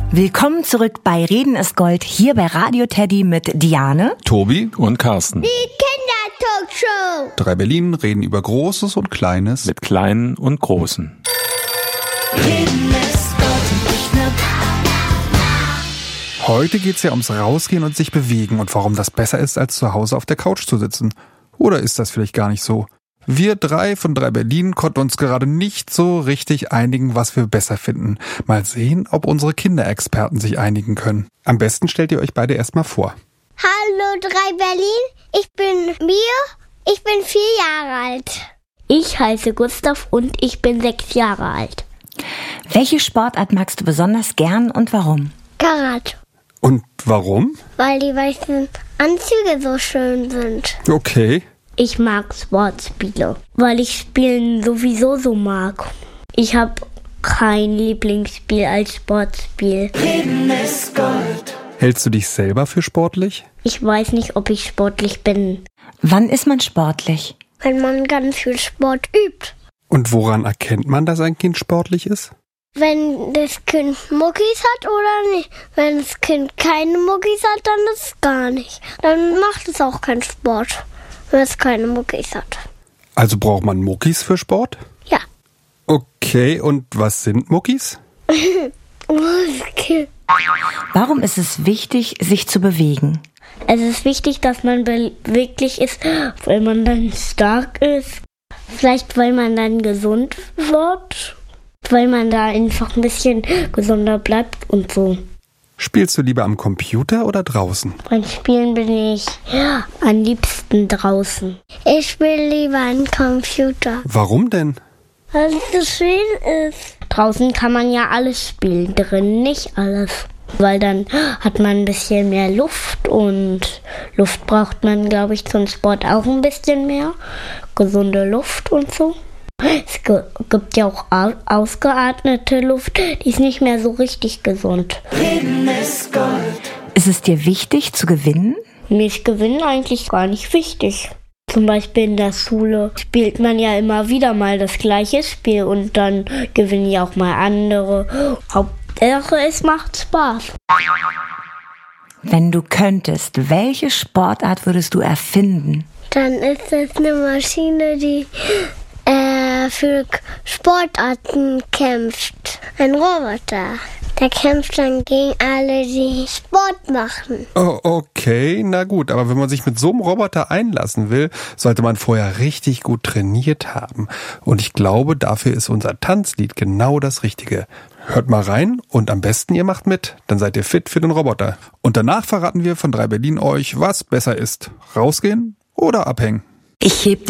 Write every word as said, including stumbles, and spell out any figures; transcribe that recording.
Willkommen zurück bei Reden ist Gold, hier bei Radio Teddy mit Diane, Tobi und Carsten. Die Kindertalkshow. Drei Berlin reden über Großes und Kleines. Mit Kleinen und Großen. Reden ist Gold, nicht nur Heute geht's ja ums Rausgehen und sich bewegen und warum das besser ist, als zu Hause auf der Couch zu sitzen. Oder ist das vielleicht gar nicht so? Wir drei von Drei Berlin konnten uns gerade nicht so richtig einigen, was wir besser finden. Mal sehen, ob unsere Kinderexperten sich einigen können. Am besten stellt ihr euch beide erstmal vor. Hallo Drei Berlin, ich bin Mia, ich bin vier Jahre alt. Ich heiße Gustav und ich bin sechs Jahre alt. Welche Sportart magst du besonders gern und warum? Karate. Und warum? Weil die weißen Anzüge so schön sind. Okay. Ich mag Sportspiele, weil ich Spielen sowieso so mag. Ich habe kein Lieblingsspiel als Sportspiel. Reden ist Gold. Hältst du dich selber für sportlich? Ich weiß nicht, ob ich sportlich bin. Wann ist man sportlich? Wenn man ganz viel Sport übt. Und woran erkennt man, dass ein Kind sportlich ist? Wenn das Kind Muckis hat oder nicht. Wenn das Kind keine Muckis hat, dann ist es gar nicht. Dann macht es auch keinen Sport, wenn es keine Muckis hat. Also braucht man Muckis für Sport? Ja. Okay, und was sind Muckis? Okay. Warum ist es wichtig, sich zu bewegen? Es ist wichtig, dass man beweglich ist, weil man dann stark ist. Vielleicht, weil man dann gesund wird. Weil man da einfach ein bisschen gesunder bleibt und so. Spielst du lieber am Computer oder draußen? Beim Spielen bin ich ja, am liebsten draußen. Ich spiele lieber am Computer. Warum denn? Weil es so schön ist. Draußen kann man ja alles spielen, drin nicht alles. Weil dann hat man ein bisschen mehr Luft und Luft braucht man, glaube ich, zum Sport auch ein bisschen mehr. Gesunde Luft und so. Es gibt ja auch ausgeatmete Luft, die ist nicht mehr so richtig gesund. Reden ist Gold. Ist es dir wichtig zu gewinnen? Mir ist Gewinnen eigentlich gar nicht wichtig. Zum Beispiel in der Schule spielt man ja immer wieder mal das gleiche Spiel und dann gewinnen ja auch mal andere. Hauptsache, es macht Spaß. Wenn du könntest, welche Sportart würdest du erfinden? Dann ist es eine Maschine, die äh, für Sportarten kämpft. Ein Roboter. Der kämpft dann gegen alle, die Sport machen. Oh, okay, na gut. Aber wenn man sich mit so einem Roboter einlassen will, sollte man vorher richtig gut trainiert haben. Und ich glaube, dafür ist unser Tanzlied genau das Richtige. Hört mal rein und am besten ihr macht mit. Dann seid ihr fit für den Roboter. Und danach verraten wir von Drei Berlin euch, was besser ist. Rausgehen oder abhängen? Ich heb